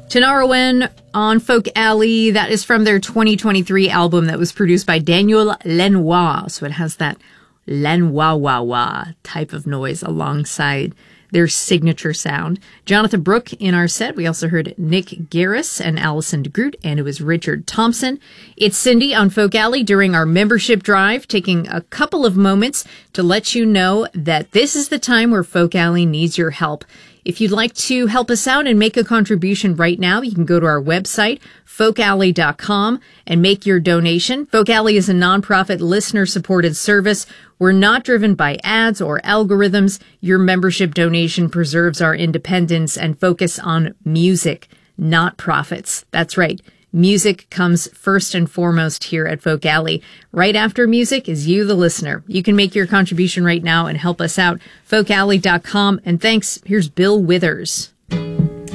Tinariwen on Folk Alley. That is from their 2023 album that was produced by Daniel Lanois. So it has that Lanois type of noise alongside their signature sound. Jonathan Brooke in our set. We also heard Nick Garris and Allison DeGroot, and it was Richard Thompson. It's Cindy on Folk Alley during our membership drive, taking a couple of moments to let you know that this is the time where Folk Alley needs your help. If you'd like to help us out and make a contribution right now, you can go to our website, folkalley.com, and make your donation. Folk Alley is a nonprofit listener-supported service. We're not driven by ads or algorithms. Your membership donation preserves our independence and focus on music, not profits. That's right. Music comes first and foremost here at Folk Alley. Right after music is you, the listener. You can make your contribution right now and help us out. folkalley.com. And thanks. Here's Bill Withers.